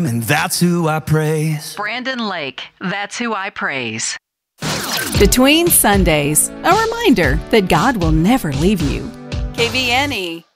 and that's who I praise. Brandon Lake, that's who I praise. Between Sundays, a reminder that God will never leave you. KVNE.